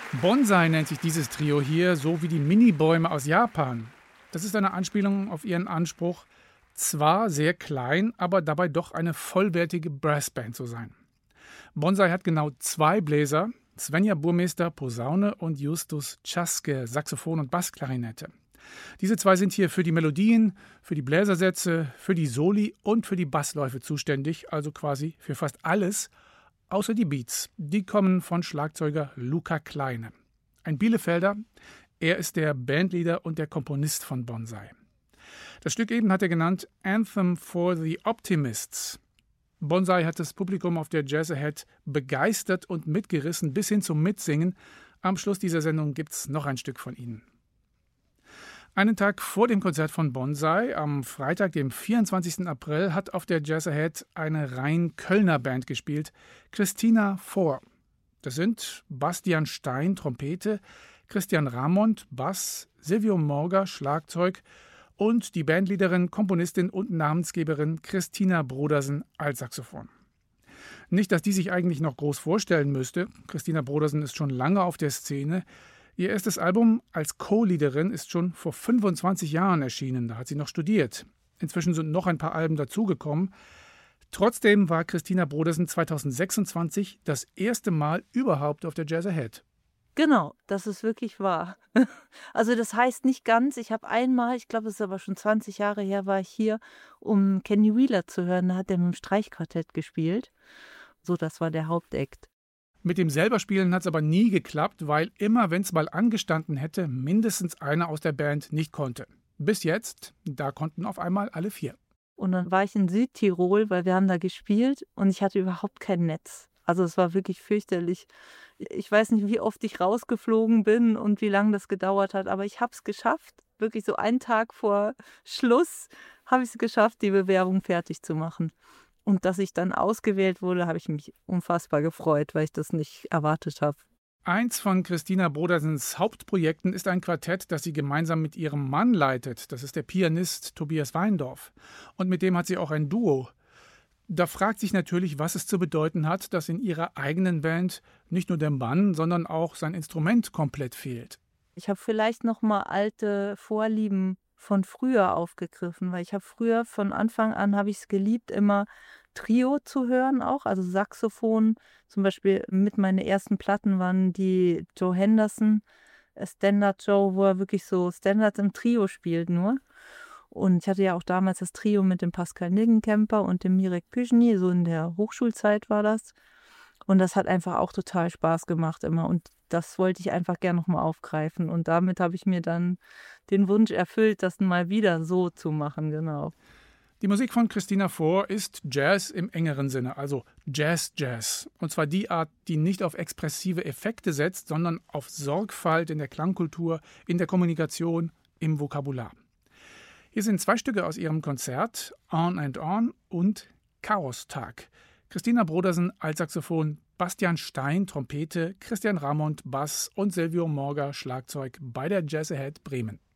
Bonsai nennt sich dieses Trio hier, so wie die Minibäume aus Japan. Das ist eine Anspielung auf ihren Anspruch, zwar sehr klein, aber dabei doch eine vollwertige Brassband zu sein. Bonsai hat genau 2 Bläser, Svenja Burmester Posaune und Justus Czaske Saxophon und Bassklarinette. Diese 2 sind hier für die Melodien, für die Bläsersätze, für die Soli und für die Bassläufe zuständig, also quasi für fast alles, außer die Beats. Die kommen von Schlagzeuger Luca Kleine. Ein Bielefelder, er ist der Bandleader und der Komponist von Bonsai. Das Stück eben hat er genannt Anthem for the Optimists. Bonsai hat das Publikum auf der Jazz Ahead begeistert und mitgerissen bis hin zum Mitsingen. Am Schluss dieser Sendung gibt's noch ein Stück von ihnen. Einen Tag vor dem Konzert von Bonsai, am Freitag, dem 24. April, hat auf der Jazz Ahead eine rein Kölner Band gespielt, Christina 4. Das sind Bastian Stein, Trompete, Christian Ramond, Bass, Silvio Morga, Schlagzeug und die Bandleaderin, Komponistin und Namensgeberin Christina Brodersen, Altsaxophon. Nicht, dass die sich eigentlich noch groß vorstellen müsste. Christina Brodersen ist schon lange auf der Szene. Ihr erstes Album als Co-Leaderin ist schon vor 25 Jahren erschienen. Da hat sie noch studiert. Inzwischen sind noch ein paar Alben dazugekommen. Trotzdem war Christina Brodersen 2026 das erste Mal überhaupt auf der Jazz Ahead. Genau, das ist wirklich wahr. Also das heißt nicht ganz, ich habe einmal, ich glaube, es ist aber schon 20 Jahre her, war ich hier, um Kenny Wheeler zu hören. Da hat er mit dem Streichquartett gespielt. So, das war der Hauptakt. Mit dem selber Spielen hat es aber nie geklappt, weil immer, wenn es mal angestanden hätte, mindestens einer aus der Band nicht konnte. Bis jetzt, da konnten auf einmal alle 4. Und dann war ich in Südtirol, weil wir haben da gespielt und ich hatte überhaupt kein Netz. Also es war wirklich fürchterlich. Ich weiß nicht, wie oft ich rausgeflogen bin und wie lange das gedauert hat, aber ich habe es geschafft. Wirklich so einen Tag vor Schluss habe ich es geschafft, die Bewerbung fertig zu machen. Und dass ich dann ausgewählt wurde, habe ich mich unfassbar gefreut, weil ich das nicht erwartet habe. Eins von Christina Brodersens Hauptprojekten ist ein Quartett, das sie gemeinsam mit ihrem Mann leitet. Das ist der Pianist Tobias Weindorf. Und mit dem hat sie auch ein Duo. Da fragt sich natürlich, was es zu bedeuten hat, dass in ihrer eigenen Band nicht nur der Mann, sondern auch sein Instrument komplett fehlt. Ich habe vielleicht noch mal alte Vorlieben von früher aufgegriffen, weil ich habe früher von Anfang an habe ich es geliebt, immer Trio zu hören auch, also Saxophon. Zum Beispiel mit meinen ersten Platten waren die Joe Henderson, Standard Joe, wo er wirklich so Standards im Trio spielt nur. Und ich hatte ja auch damals das Trio mit dem Pascal Niggenkemper und dem Mirek Pyschny, so in der Hochschulzeit war das. Und das hat einfach auch total Spaß gemacht immer. Und das wollte ich einfach gerne nochmal aufgreifen. Und damit habe ich mir dann den Wunsch erfüllt, das mal wieder so zu machen, genau. Die Musik von Christina 4 ist Jazz im engeren Sinne, also Jazz-Jazz. Und zwar die Art, die nicht auf expressive Effekte setzt, sondern auf Sorgfalt in der Klangkultur, in der Kommunikation, im Vokabular. Hier sind 2 Stücke aus ihrem Konzert, On and On und Chaos-Tag. Christina Brodersen, Altsaxophon, Bastian Stein, Trompete, Christian Ramond, Bass und Silvio Morga, Schlagzeug bei der Jazz Ahead Bremen.